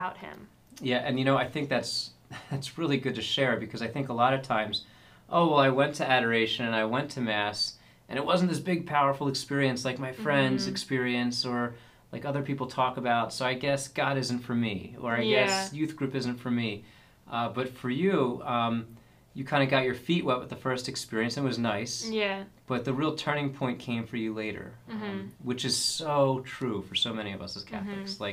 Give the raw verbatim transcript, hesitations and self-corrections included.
about him. Yeah, and you know, I think that's that's really good to share, because I think a lot of times, oh, well, I went to adoration and I went to Mass, and it wasn't this big, powerful experience like my friends' Mm-hmm. experience or like other people talk about, so I guess God isn't for me, or I Yeah. guess youth group isn't for me. Uh, but for you, um, you kind of got your feet wet with the first experience, and it was nice. Yeah. But the real turning point came for you later, Mm-hmm. um, which is so true for so many of us as Catholics. Mm-hmm. Like,